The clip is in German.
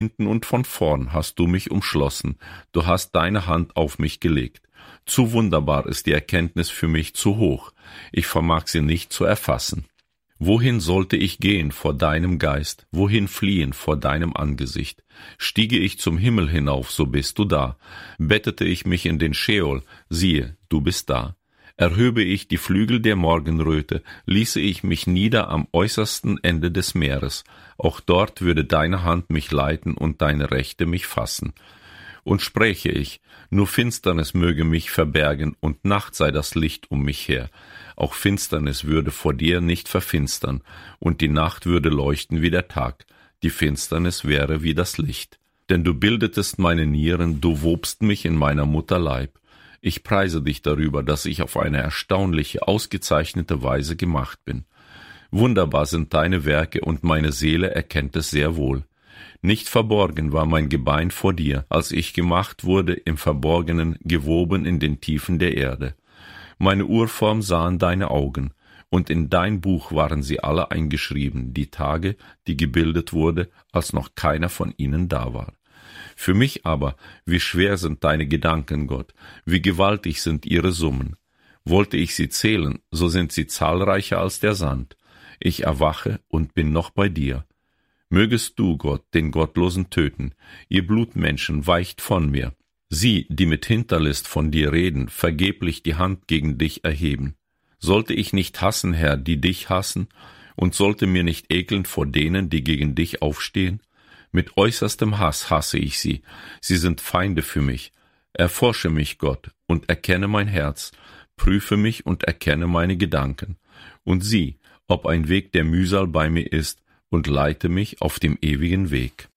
hinten und von vorn hast du mich umschlossen, du hast deine Hand auf mich gelegt. Zu wunderbar ist die Erkenntnis für mich, zu hoch, ich vermag sie nicht zu erfassen. Wohin sollte ich gehen vor deinem Geist, wohin fliehen vor deinem Angesicht? Stiege ich zum Himmel hinauf, so bist du da. Bettete ich mich in den Scheol, siehe, du bist da. Erhöbe ich die Flügel der Morgenröte, ließe ich mich nieder am äußersten Ende des Meeres, auch dort würde deine Hand mich leiten und deine Rechte mich fassen. Und spräche ich, nur Finsternis möge mich verbergen, und Nacht sei das Licht um mich her. Auch Finsternis würde vor dir nicht verfinstern, und die Nacht würde leuchten wie der Tag, die Finsternis wäre wie das Licht. Denn du bildetest meine Nieren, du wobst mich in meiner Mutter Leib. Ich preise dich darüber, dass ich auf eine erstaunliche, ausgezeichnete Weise gemacht bin. Wunderbar sind deine Werke, und meine Seele erkennt es sehr wohl. Nicht verborgen war mein Gebein vor dir, als ich gemacht wurde, im Verborgenen, gewoben in den Tiefen der Erde. Meine Urform sahen deine Augen, und in dein Buch waren sie alle eingeschrieben, die Tage, die gebildet wurde, als noch keiner von ihnen da war. Für mich aber, wie schwer sind deine Gedanken, Gott, wie gewaltig sind ihre Summen. Wollte ich sie zählen, so sind sie zahlreicher als der Sand. Ich erwache und bin noch bei dir. Mögest du, Gott, den Gottlosen töten, ihr Blutmenschen, weicht von mir. Sie, die mit Hinterlist von dir reden, vergeblich die Hand gegen dich erheben. Sollte ich nicht hassen, Herr, die dich hassen, und sollte mir nicht ekeln vor denen, die gegen dich aufstehen? Mit äußerstem Hass hasse ich sie, sie sind Feinde für mich. Erforsche mich, Gott, und erkenne mein Herz, prüfe mich und erkenne meine Gedanken, und sieh, ob ein Weg der Mühsal bei mir ist, und leite mich auf dem ewigen Weg.